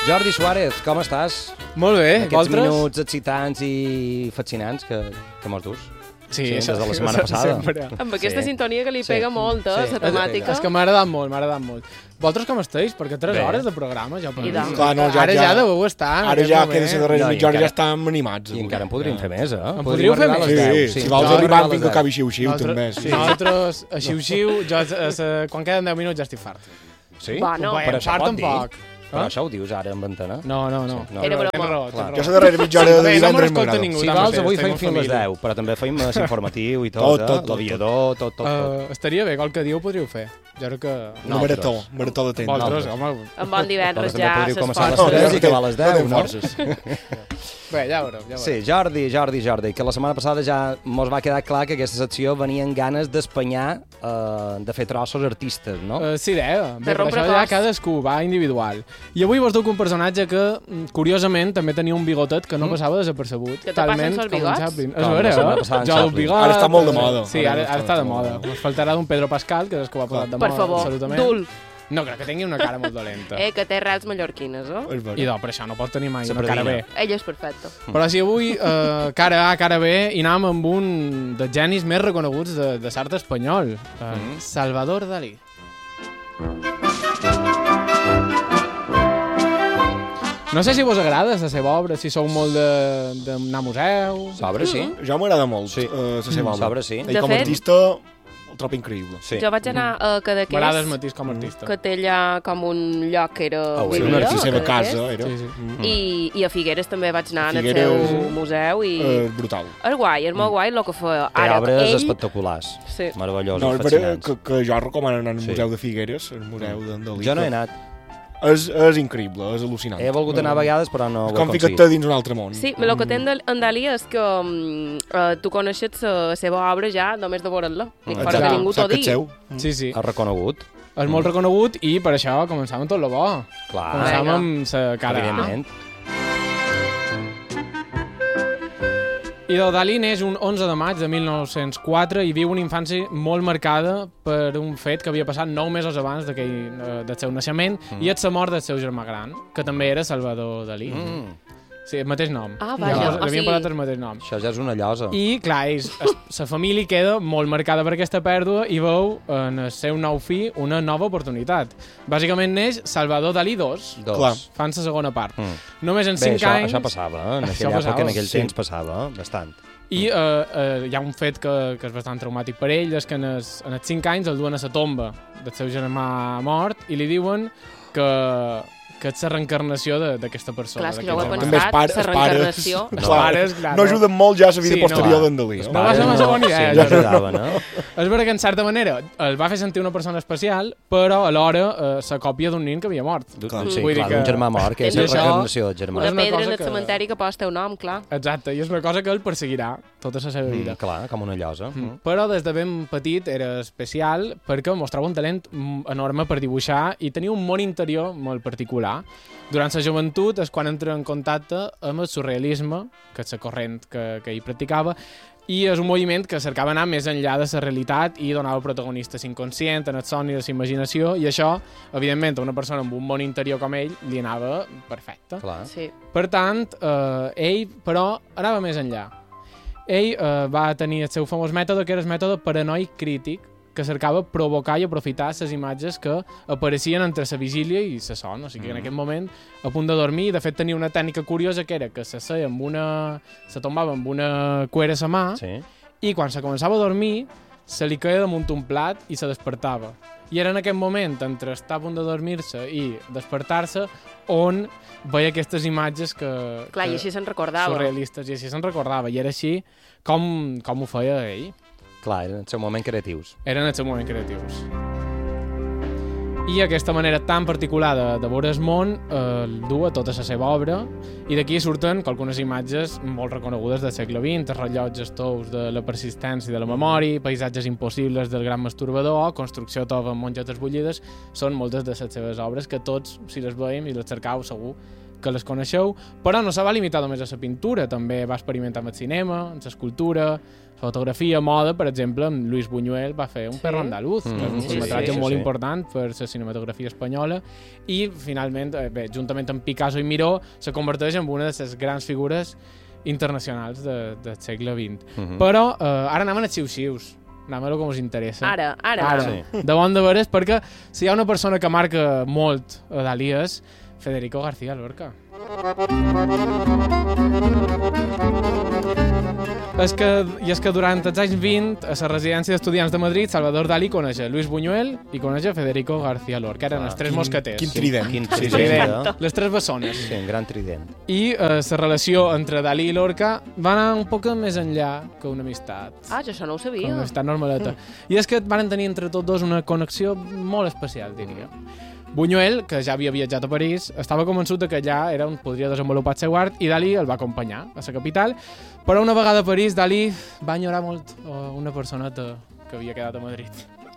Jordi Suárez, com estàs? Molt bé, Aquests vosaltres? minuts excitants i fascinants que mos dus. Sí, des de la setmana passada. Sempre. Amb aquesta sintonia que li pega molt, la temàtica. És que m'ha agradat molt. Vosaltres com estàs? Perquè 3 hores de programa ja ho I tant. Clar, no, Ara ja deveu estar. Ara ja queda la darrera mitja hora, encara- ja estem animats. I encara en podríem fer més, eh? En podríeu fer arribar a les més? 10, Sí, si vols podríem arribar a les fins que 10. acabi xiu-xiu, també. Sí. Nosaltres, a xiu-xiu, quan queden 10 minuts ja estic fart. Sí? Bueno, Però això fart pot dir? tampoc. Però això ho dius ara en antena? No. Sí, no. Era broma. Tens raó. Clar. Jo la darrera mitja hora de Bé, no me divendres l'escolta m'agrada. ningú. Si tanmateix, vols, avui estem fem en fins les família. 10, però també fem informatiu i tot, Tot. l'aviador, tot. Estaria bé, qualque dia ho podríeu fer. Jo crec que... Una marató de temps. Vosaltres, nosaltres. home... Un bon divendres També ja podríeu començar a les s'esforça. 3 i acabar a les 10, no? forces. Bé, ja veureu. Sí, Jordi, que la setmana passada ja mos va quedar clar que aquesta secció venia amb ganes d'espanyar, de fer trossos artistes, no? Sí, idea. Bé, per rompre això ja cos. cadascú va individual. I avui vos duc un personatge que, curiosament, també tenia un bigotet que no passava desapercebut. Que te passen talment els com en bigots? Chaplin. És Com la vera, setmana passada en Jo el Chaplin. bigot... Ara està molt de moda. Sí, ara està de moda. Ens faltarà d'un Pedro Pascal, que és el que ho ha posat de Per moda, favor, absolutament. dul. No, crec que tingui una cara molt dolenta. Que té arrels mallorquines, eh? És veritat. I no, per això no pot tenir mai una Sapredina. cara bé. Ell és perfecte. Però si avui, cara A, cara B, i anàvem amb un dels genis més reconeguts de l'art espanyol, Salvador Dalí. No sé si vos agrada la seva obra, si sou molt d'anar a museus... Sobre, sí. Jo m'agrada molt Sí. la seva obra. Sobre, sí. I De com a fet- artista, el trobo increïble. Sí. Jo vaig anar a M'agrada el Cadaqués, mateix com a artista. que té allà com un lloc que era... Ah, sí, Sí, vivia, una artista a seva Cadaqués. casa, era. Sí, sí. I a Figueres també vaig anar en el Figueres, seu museu i... Brutal. És guai, és molt guai el que fa. Té Ara, obres ell... espectaculars, Sí. meravelloses, No, és vera fascinants. que jo recomano anar al Sí. Museu de Figueres, al Museu d'en Dalí. Jo no he anat. És increïble, és al·lucinant. He volgut anar a vegades, però no ho És he com aconseguit. ficar-te dins un altre món. Sí, el que té en Dalí és que tu coneixes la seva obra ja només de veure-la. I fora Exacte. que ningú t'ho Saps que és digui. seu. Sí, sí. Ha reconegut, És molt reconegut i per això començàvem amb tot lo bo. clar, Començàvem Vinga. amb la cara A. evidentment. I del Dalí neix un 11 de maig de 1904 i viu una infància molt marcada per un fet que havia passat 9 mesos abans del seu naixement i és la mort del seu germà gran, que també era Salvador Dalí. Sí, el mateix nom. Ah, vaja, Llavors, o li havien sigui- posat el mateix nom. Això ja és una llosa. I, clar, la família queda molt marcada per aquesta pèrdua i veu en el seu nou fill una nova oportunitat. Bàsicament neix Salvador Dalí 2, Clar. fan la segona part. Només en Bé, 5 anys... això passava, en Això aquella època, passava, en aquell sí. temps passava, bastant. I hi ha un fet que és bastant traumàtic per ell, és que en els 5 anys el duen a la tomba del seu germà mort i li diuen que és la reencarnació d'aquesta persona. Clar, és que jo ho he d'aquest També germà. pensat, la reencarnació. Els pares, clar, no ajuden molt ja a la vida Sí, posterior no. d'en Dalí. No va ser massa bona idea, Sí, ja. no ajudaven, no? És vera que, en certa manera, el va fer sentir una persona especial, però alhora la còpia d'un nin que havia mort. Clar. Sí, Vull dir clar, que- d'un germà mort, que és I la això- reencarnació del germà. Una És una pedra cosa en el que- cementeri que posa el teu nom, clar. Exacte, i és una cosa que el perseguirà tota la seva vida. Clar, com una llosa. Però des de ben petit era especial perquè mostrava un talent enorme per dibuixar i tenia un món interior molt particular. Durant la joventut és quan entra en contacte amb el surrealisme, que és la corrent que ell practicava, i és un moviment que cercava anar més enllà de la realitat i donava protagonistes inconscient, en el son i la imaginació, i això, evidentment, a una persona amb un món interior com ell li anava perfecte. Clar. Sí. Per tant, ell, però, anava més enllà. Ell va tenir el seu famós mètode, que era el mètode paranoic crític, que cercava provocar i aprofitar les imatges que apareixien entre la vigília i la son. O sigui que en aquest moment, a punt de dormir, de fet tenia una tècnica curiosa que era que se tombava amb una cuera a la mà Sí. i quan se començava a dormir se li queia damunt un plat i se despertava. I era en aquest moment, entre estar a punt de dormir-se i despertar-se, on veia aquestes imatges que... Clar, i que així se'n recordava. surrealistes, i així se'n recordava. I era així com ho feia ell. Clar, eren el seu moment creatius. Eren en el seu moment creatius. I aquesta manera tan particular de veure el món el du a tota la seva obra i d'aquí surten algunes imatges molt reconegudes del segle XX, els rellotges tous de la persistència de la memòria, paisatges impossibles del gran masturbador, construcció tova amb mongetes bullides, són moltes de les seves obres que tots, si les veiem i les cercau, segur que les coneixeu, però no se va limitar només a la pintura, també va experimentar amb el cinema, amb l'escultura, fotografia, moda, per exemple, amb Luis Buñuel va fer un perro andaluz, que és un curtmetratge molt important per la cinematografia espanyola, i finalment, juntament amb Picasso i Miró, se converteix en una de les grans figures internacionals del segle XX. Però ara anem a xiu-xius, anem a el que us interessa. Ara. Sí. De bon de veres, perquè si hi ha una persona que marca molt a Dalí és Federico García Lorca. És que durant els anys 20, a la residència d'estudiants de Madrid, Salvador Dalí coneix Luis Buñuel i coneix Federico García Lorca, que eren els tres mosqueters. Quin trident. Quin trident. Les tres bessones. Sí, un gran trident. I la relació entre Dalí i Lorca va anar un poc més enllà que una amistat. Ah, jo això no ho sabia. Una amistat normaleta. I és que van tenir entre tots dos una connexió molt especial, diria. Buñuel, que ja havia viatjat a París, estava convençut que allà era on podria desenvolupar el seu art i Dalí el va acompanyar a la capital, però una vegada a París Dalí va enyorar molt una personeta que havia quedat a Madrid.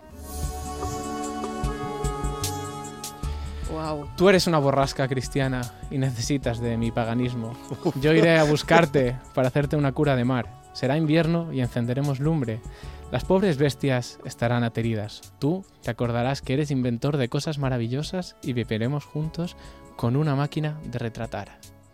Wow. Tú eres una borrasca cristiana y necesitas de mi paganismo. Yo iré a buscarte para hacerte una cura de mar. Será invierno y encenderemos lumbre. Las pobres bestias estarán ateridas. Tú te acordarás que eres inventor de cosas maravillosas y viviremos juntos con una máquina de retratar.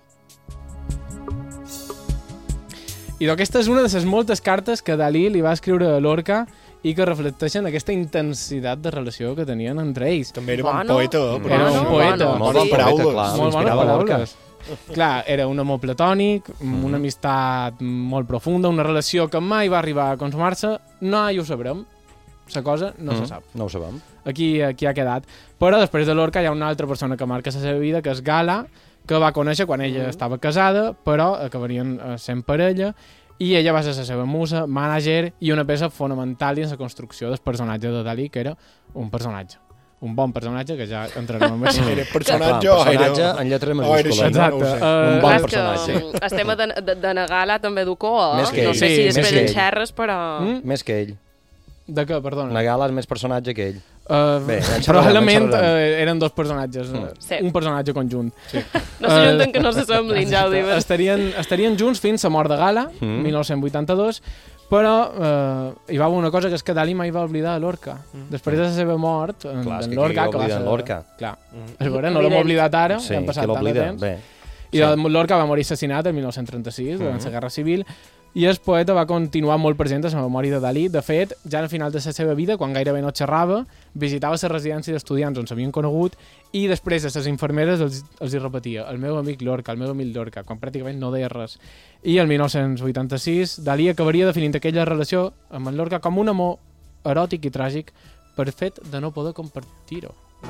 I aquesta és una de les moltes cartes que Dalí li va escriure a Lorca i que reflecteixen aquesta intensitat de relació que tenien entre ells. També era bon poeta. Era un poeta. Molt bones paraules. Molt bones paraules. Clar, era un amor platònic, una amistat molt profunda, una relació que mai va arribar a consumar-se, no ho sabrem, la cosa no se sap. No ho sabem. Aquí ha quedat. Però després de Lorca hi ha una altra persona que marca la seva vida, que és Gala, que va conèixer quan ella estava casada, però acabarien sent parella, i ella va ser la seva musa, mànager i una peça fonamental en la construcció del personatge de Dalí, que era un personatge. Un bon personatge, que ja entrarem en això. Era personatge en lletra majúscula. Exacte. Un bon personatge. El tema de Nagala també du cor, Més que no ell. sé si Més després que ell. en xerres, però... Més que ell. De què, perdona? Nagala és més personatge que ell. Bé, probablement eren dos personatges, Sí. un personatge conjunt. Sí. No s'ajunten que no s'assemblin, ja ho diuen. Estarien junts fins a mort de Gala, 1982, però hi va haver una cosa, que és que Dalí mai va oblidar Lorca. Després de la seva mort, Clar, d'en Lorca, que va ser... Lorca. Clar, és vera, no l'hem oblidat ara, Sí, hem passat que tant de l'oblida. temps. Bé. I Lorca va morir assassinat el 1936, durant la Guerra Civil, i el poeta va continuar molt present a la memòria de Dalí. De fet, ja al final de la seva vida, quan gairebé no xerrava, visitava la residència d'estudiants on s'havien conegut i després a les infermeres els hi repetia el meu amic Lorca, quan pràcticament no deia res. I el 1986 Dalí acabaria definint aquella relació amb en Lorca com un amor eròtic i tràgic per fet de no poder compartir-ho.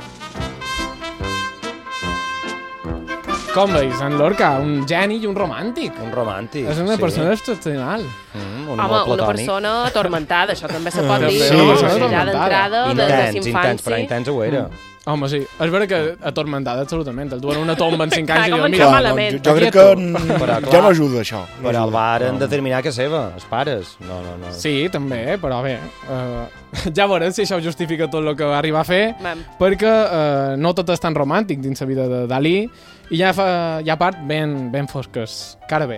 Com veus, en Lorca? Un geni i un romàntic. Un romàntic. És una persona excepcional. Home, una persona atormentada, això també se pot dir. Sí, no? una persona Ja d'entrada, de Intens, però intens ho era. Home, sí. És vera que atormentada, absolutament. El duen a una tomba en 5 anys i com diuen, en mira, malament. Jo crec que ja no ajuda això. Però el varen determinar que és seva, els pares. No. Sí, també, però bé, ja veurem si això justifica tot el que va arribar a fer, perquè no tot és tan romàntic dins la vida de Dalí, i hi ha part ben fosques. Que ara bé.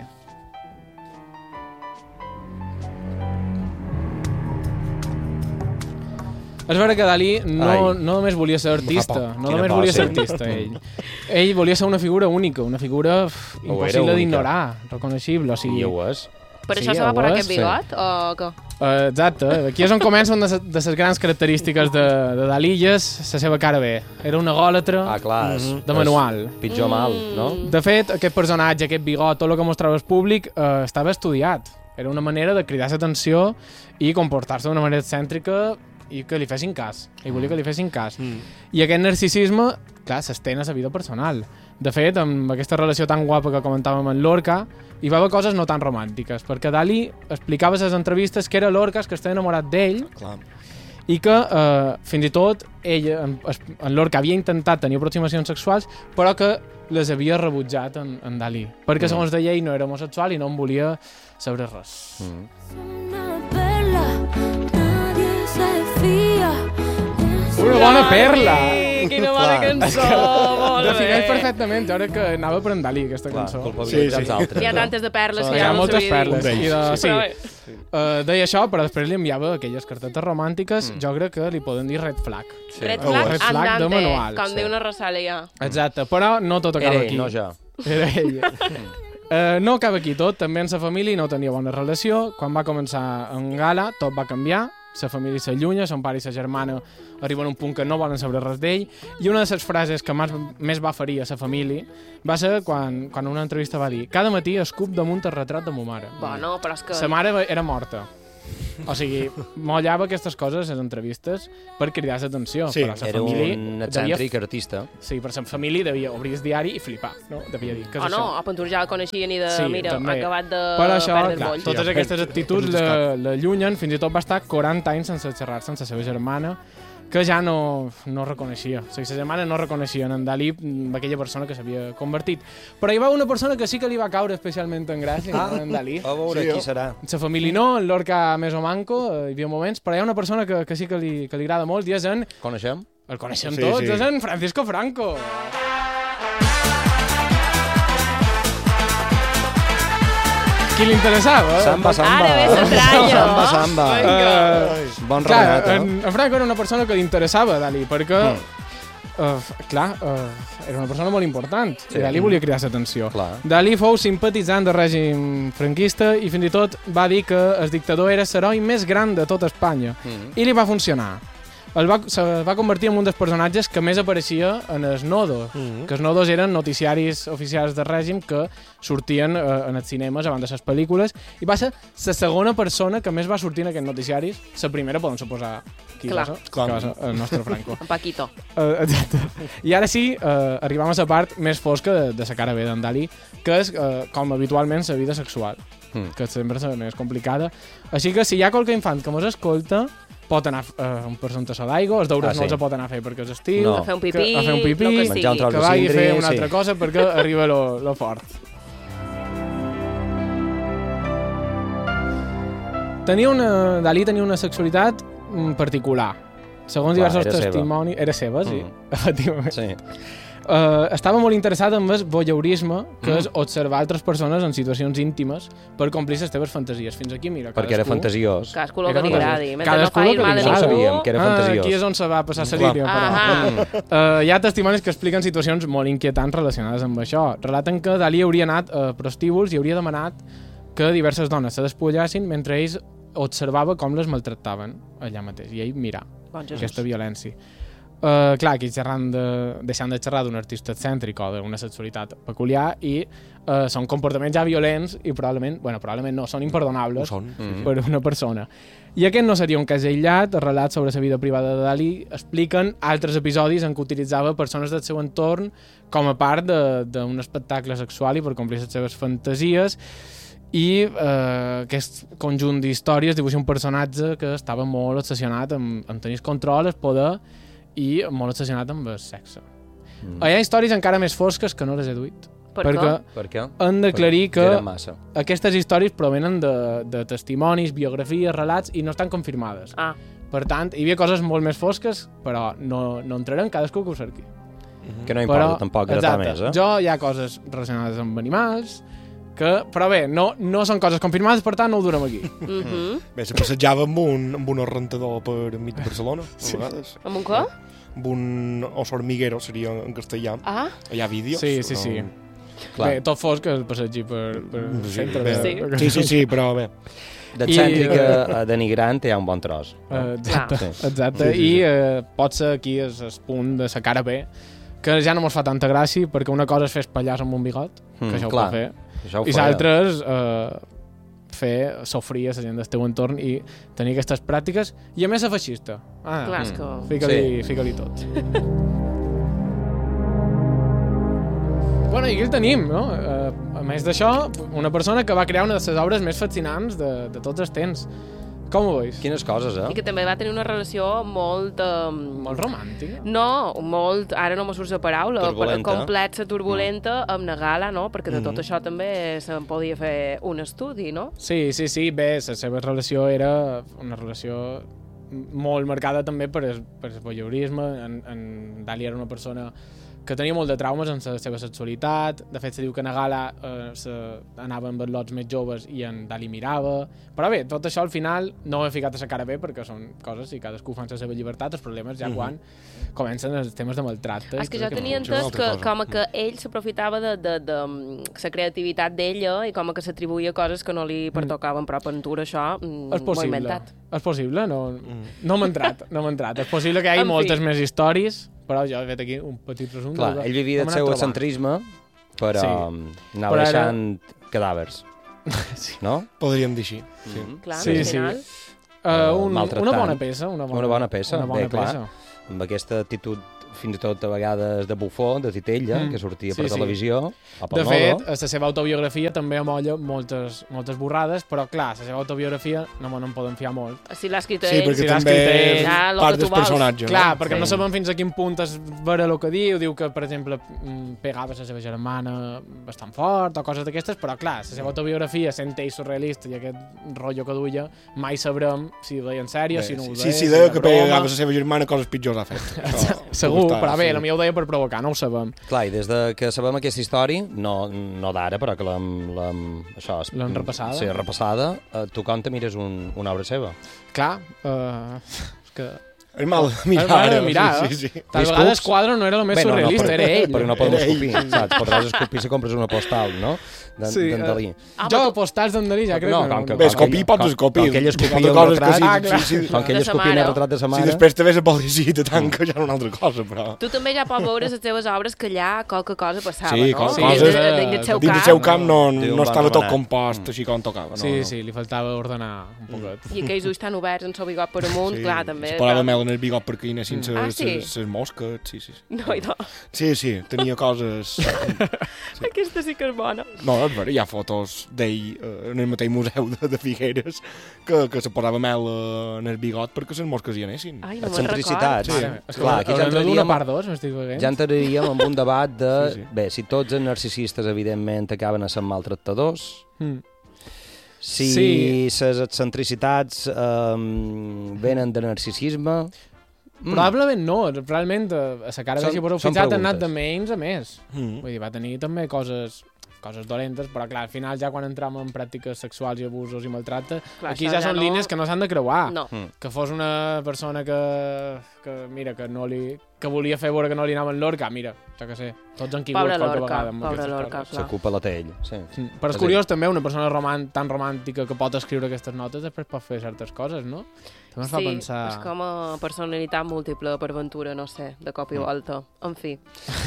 És vera que Dalí no només volia ser artista, ell. Ell volia ser una figura única, una figura impossible d'ignorar, reconeixible. O sigui, I ho és. Per això se va per aquest bigot, o què? Exacte, aquí és on comencen de les grans característiques de Dalí, i és la seva cara bé. Era un egòlatre de manual. Pitjor mal, no? De fet, aquest personatge, aquest bigot, tot el que mostrava al públic, estava estudiat. Era una manera de cridar l'atenció i comportar-se d'una manera excèntrica i que li fessin cas. Ell volia que li fessin cas. I aquest narcisisme, clar, s'estén a la vida personal. De fet, amb aquesta relació tan guapa que comentàvem amb Lorca, hi va haver coses no tan romàntiques, perquè Dalí explicava a les entrevistes que era Lorca que estava enamorat d'ell i que fins i tot ell, en Lorca, havia intentat tenir aproximacions sexuals, però que les havia rebutjat en Dalí, perquè segons deia ell no era homosexual i no en volia saber res. Una bona perla! Quina bona cançó! Molt Defineix bé. perfectament. Jo crec que anava per en Dalí, aquesta cançó. Culpabilitzar els altres. Hi ha tantes de perles que Hi ha ja no moltes sabia dir. perles. I Sí. sí. Deia això, però després li enviava aquelles cartetes romàntiques, jo crec que li poden dir red flag. Red Oh, flag red flag de andante, manual, com sí. diu una Rosalia ja. Exacte, però no tot acaba Era ell, aquí. no jo. Era ell. No acaba aquí tot, també en sa família no tenia bona relació. Quan va començar en Gala, tot va canviar. Sa família s'allunya, son pare i sa germana arriben a un punt que no volen saber res d'ell. I una de les frases que més va ferir a sa família va ser quan en una entrevista va dir: cada matí escup damunt el retrat de ma mare. Bueno, però és que... Sa mare era morta. O sigui, mollava aquestes coses a les entrevistes per cridar l'atenció. Sí, però sa Era família un excèntric artista. Sí, per sa família devia obrir el diari i flipar, no? Devia dir, què és O no, això? a Pantur ja el coneixien i de, Sí, mira, ha també. acabat de Per això, perdre el clar, boll. totes Ja, aquestes per- actituds per buscar. l'allunyen, fins i tot va estar 40 anys sense xerrar-se amb la seva germana, que ja no reconeixia. O sigui, la germana no reconeixia en Dalí aquella persona que s'havia convertit. Però hi va una persona que sí que li va caure especialment en gràcia, en Dalí. A veure Sí, qui jo. serà. La família no, en Lorca més o manco, hi havia moments, però hi ha una persona que sí que li agrada molt i és en... Coneixem? El coneixem Sí, tots, sí. és en Francisco Franco. Qui li interessava? Samba, samba. Ara ve s'atranya. Samba, samba. Vinga. Bon Clar, relat, eh? en Franco era una persona que li interessava Dalí, perquè, era una persona molt important, i Dalí volia cridar l'atenció. Clar. Dalí fou simpatitzant del règim franquista i fins i tot va dir que el dictador era l'heroi més gran de tota Espanya. I li va funcionar. Se va convertir en un dels personatges que més apareixia en els nodos, que els nodos eren noticiaris oficials del règim que sortien en els cinemes abans de les pel·lícules, i va ser la segona persona que més va sortir en aquests noticiaris. La primera podem suposar qui Clar. va ser, Clar. que va ser el nostre Franco. En Paquito. Exacte. I ara sí, arribam a la part més fosca de la cara B d'en Dalí, que és, com habitualment, la vida sexual, que sempre és la més complicada. Així que si hi ha qualque infant que mos escolta, pot anar a un presentació d'aigua, els deures Ah, sí. no els pot anar a fer perquè és estiu, No. A fer un pipí, a fer un pipí, lo que Menjar un sigui. tros que de vagi a fer cindri, una altra sí. cosa perquè arriba lo fort. Dalí tenia una sexualitat particular. Segons Clar, diversos era seva. testimonis... Era seva, sí, efectivament. Sí. Estava molt interessat en el voyeurisme, que és observar altres persones en situacions íntimes per complir les teves fantasies. Fins aquí, mira, Perquè era fantasiós. Cadascú el Era que li fantasiós. agradi. Mentre no Cadascú el faci que li mal a agradi. No ho sabíem, ningú... que era fantasiós. Aquí és on se va passar la línia, però... Ahà. Hi ha testimonis que expliquen situacions molt inquietants relacionades amb això. Relaten que Dalí hauria anat a prostíbuls i hauria demanat que diverses dones se despullassin mentre ells observava com les maltractaven allà mateix. I ell mirà Bon Jesús. aquesta violència. Clar, aquí deixant de xerrar d'un artista excèntric o d'una sexualitat peculiar i són comportaments ja violents i probablement no, són imperdonables per una persona. I aquest no seria un cas aïllat. Els relats sobre la vida privada de Dalí expliquen altres episodis en què utilitzava persones del seu entorn com a part d'un espectacle sexual i per complir les seves fantasies, i aquest conjunt d'històries dibuixa un personatge que estava molt obsessionat amb tenir control, el poder i molt obsessionat amb el sexe. Hi ha històries encara més fosques que no les he duit. Per perquè què? Per què? han d'aclarir que Era massa. aquestes històries provenen de testimonis, biografies, relats i no estan confirmades. Ah, Per tant, hi havia coses molt més fosques, però no entrarem cadascú que ho cerqui. Que no importa tampoc gratar més, eh? Jo hi ha coses relacionades amb animals, però bé, no són coses confirmades, per tant no ho durem aquí. Bé, se passejava amb un rentador per mig de Barcelona, a vegades. amb un què? Amb un oso hormiguero, seria en castellà. Ah, Hi ha vídeos. Sí. Clar. Bé, tot fos que el passegi per centre. Bé, sí, però bé. D'excèntric a denigrant hi ha un bon tros. Exacte, Sí. exacte. Sí. I pot ser aquí el punt de la cara B, que ja no mos fa tanta gràcia, perquè una cosa és fer espallars amb un bigot, que això ho clar. pot fer, Això ho i feia. l'altra és fer sofrir a la gent del teu entorn i tenir aquestes pràctiques, i a més ser feixista. clar, és que... Fica-li tot. Bueno, i aquí el tenim, no? A més d'això, una persona que va crear una de les obres més fascinants de tots els temps. Com ho veus? Quines coses, I que també va tenir una relació molt... Molt romàntica. No, molt... Ara no me surt la paraula. Turbulenta. Complexa, turbulenta, amb Nagala, no? Perquè de tot això també se'n podia fer un estudi, no? Sí. Bé, la seva relació era una relació molt marcada també per el voyeurisme. En Dalí era una persona que tenia molt de traumes en la seva sexualitat. De fet, se diu que a Gala anava amb els lots més joves i en Dali mirava. Però bé, tot això al final no ho he ficat a la cara bé perquè són coses i cadascú fa la seva llibertat. Els problemes ja quan comencen els temes de maltracte. És que jo tenia entès que com que ell s'aprofitava de la creativitat d'ella i com que s'atribuïa coses que no li pertocaven, però per tu això m'ho he inventat. És possible, no m'ha entrat. És possible que hi hagi moltes més històries, però jo he fet aquí un petit resum. Clar, ell vivia del seu excentrisme, però anava deixant cadàvers. No? Podríem dir així. Clar, al final. Una bona peça. Una bona peça, bé, clar. Amb aquesta actitud fins i tot a vegades de bufó, de titella, que sortia per televisió. De fet, a la seva autobiografia també amolla moltes borrades, però clar, la seva autobiografia no en podem fiar molt. Si l'ha escrit ell. Sí, perquè també part del personatge. Clar, perquè no sabem fins a quin punt és vera el que diu. Diu que, per exemple, pegava la seva germana bastant fort o coses d'aquestes, però clar, la seva autobiografia, sent ell surrealista i aquest rotllo que duia, mai sabrem si ho deia en sèrio, si no ho deia. Si deia que pegava la seva germana, coses pitjors ha fet. Segur, però bé, potser ho deia per provocar, no ho sabem. Clar, i des que sabem aquesta història, no d'ara, però que l'hem repassada. Sí, repassada, tu com te mires una obra seva? Clar, és que... És mal mirar, sí. Tal vegada el quadre no era el més surrealista, era ell. Perquè no podem escopir, saps? Podràs escopir si compres una postal, no? D'en Dalí. Jo, postals d'en Dalí, ja crec que no. Bé, escopir pots escopir. Com que ell escopia un retrat, com que ell escopia un retrat de sa mare. Si després te ves a policia i te tanca, ja una altra cosa, però... Tu també ja pots veure les teves obres que allà qualque cosa passava, no? Coses dins del seu camp no estava tot compost així com tocava. Sí, li faltava ordenar un poquet. I aquells ulls tan oberts en el bigot per amunt, clar, també... Es posava mel en el bigot perquè hi anessin les mosques, sí. No, i no. Sí, tenia coses... Aquesta sí que és bona. No, és vera, hi ha fotos d'ell en el mateix museu de Figueres que se posava mel en el bigot perquè les mosques hi anessin. Ai, no me'n record. Sí. Clar, aquí ja entraríem en un debat de... Bé, si tots els narcisistes, evidentment, acaben a ser maltractadors, si les excentricitats venen de narcisisme... Probablement no, realment a la cara de Xipor Oficial ha anat de menys a més. Vull dir, va tenir també coses dolentes, però clar, al final ja quan entram en pràctiques sexuals i abusos i maltracte, aquí ja són línies que no s'han de creuar. Que fos una persona que mira, que volia fer veure que no li anaven l'orca, mira, jo què sé, tots han quigut qualque vegada amb aquestes coses. La culpa la té ell, sí. Però és curiós també, una persona tan romàntica que pot escriure aquestes notes després pot fer certes coses, no? També fa pensar... és com a personalitat múltiple per aventura, no sé, de cop i volta. En fi.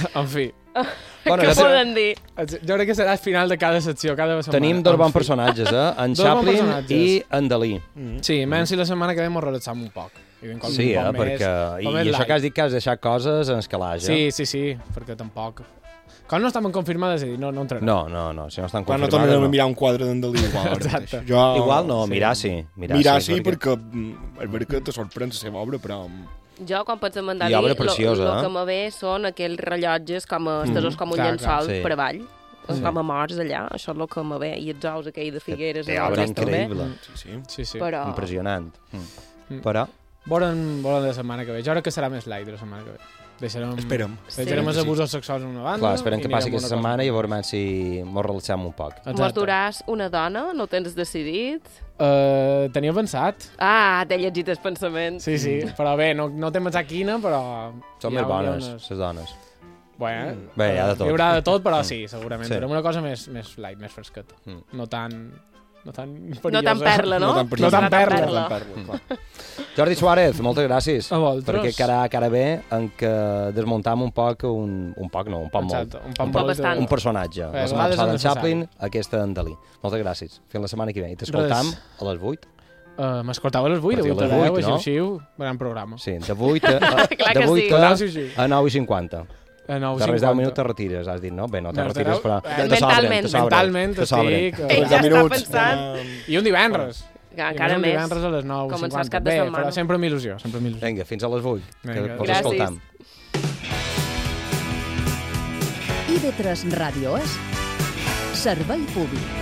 Què poden dir? Jo crec que serà el final de cada secció, cada setmana. Tenim dos bons personatges, en Chaplin i en Dalí. Sí, menys si la setmana que ve mos relaxam un poc. Sí, perquè... I això que has dit que has deixat coses en escalaix, Sí, perquè tampoc... Quan no estaven confirmades, no entrarem. No, si no estan confirmades... Quan no tornarem a mirar un quadre d'en Dalí igual. Exacte. Igual no, mirar sí. Mirar sí, perquè és veritat que te sorprèn la seva obra, però... Jo, quan penso en Dalí, el que me ve són aquells rellotges com estesos com un llençol per avall. Com a morts allà, això és el que me ve. I els ous aquell de Figueres. Té obra increïble. Sí. Impressionant. Però... Volen la setmana que ve. Jo crec que serà més light la setmana que ve. Esperem. Deixarem els abusos sexuals en una banda. Clar, esperem que passi aquesta setmana i veurem si mos relaxem un poc. Mos duràs una dona? No ho tens decidit? Tenia pensat. T'he llegit el pensament. Sí, però bé, no t'he pensat quina, però... Són més bones, les dones. Bé, hi ha de tot. Hi haurà de tot, però sí, segurament. Però una cosa més light, més fresqueta. No tan perillosa. No tan perla, no? No tan perla. Jordi Suárez, moltes gràcies. A vosaltres. Perquè cara ve en què desmuntam un poc molt. Un personatge. La setmana passada en Chaplin, aquesta en Dalí. Moltes gràcies. Fins la setmana que ve. I t'escoltam a les 8. M'escoltava a les 8, de 8 a 10, així, gran programa. Sí, de 8 a 9:50. Darrers 10 minuts te retires, has dit, no? Bé, no te retires, però... Mentalment estic... Ell ja està pensant. I un divendres. Encara més. Un divendres a les 9:50. Bé, però sempre amb il·lusió. Vinga, fins a les 8, que pots escoltar. IB3 Ràdio és Servei Públic.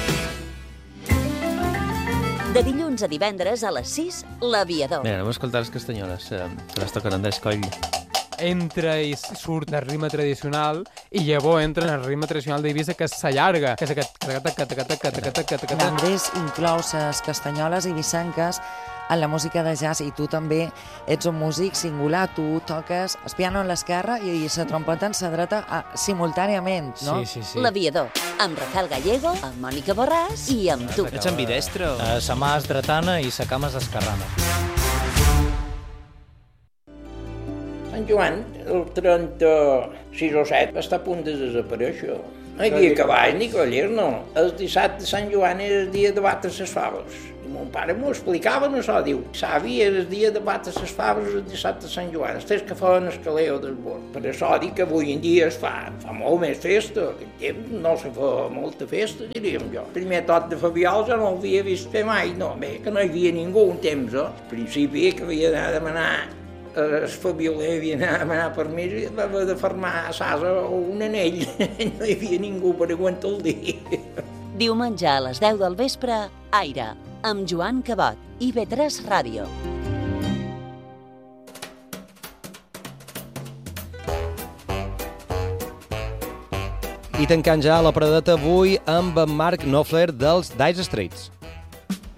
De dilluns a divendres a les 6, L'Aviador. Bé, anem a escoltar les castanyoles, que les toquen Andrés Coll. entra i surt del ritme tradicional i llavors entra en el ritme tradicional d'Eivissa, que s'allarga, que és aquest... L'Andrés inclou les castanyoles eivissenques en la música de jazz, i tu també ets un músic singular, tu toques el piano en l'esquerra i la trompeta en la dreta simultàniament, no? Sí. L'Aviador, amb Rafael Gallego, amb Mònica Borràs i amb tu. Ets ambidestre? Sa mà és dretana i sa cama és esquerrana. Sant Joan, el 36 o 7, està a punt de desaparèixer. No hi havia cavalls ni cavallers, no. El dissabte de Sant Joan era el dia de batre les faves. I mon pare m'ho explicava, no això, diu, savi, era el dia de batre les faves el dissabte de Sant Joan, els que feien el caleo del bord. Per això dic que avui en dia es fa molt més festa, aquell temps no se fa molta festa, diríem jo. El primer tot de Fabiol ja no l'havia vist fer mai, no, bé, que no hi havia ningú un temps, Al principi que havia d'anar a demanar el Fabioler havia d'anar a demanar permís i havia de fermar a Sasa un anell. No hi havia ningú per aguantar el dia. Diumenge a les 10 del vespre, Aire, amb Joan Cabot, IB3 Ràdio. I tancant ja la paradeta avui amb en Mark Knopfler dels Dire Straits.